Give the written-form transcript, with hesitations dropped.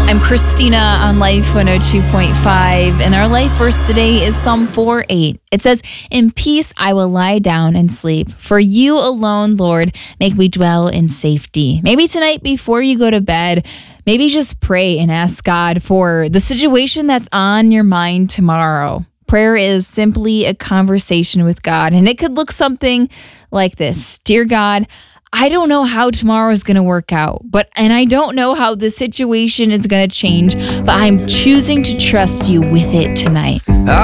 I'm Christina on Life 102.5, and our life verse today is Psalm 4:8. It says, "In peace I will lie down and sleep. For you alone, Lord, make me dwell in safety." Maybe tonight before you go to bed, maybe just pray and ask God for the situation that's on your mind tomorrow. Prayer is simply a conversation with God, and it could look something like this. Dear God, I don't know how tomorrow is going to work out, and I don't know how this situation is going to change, but I'm choosing to trust you with it tonight.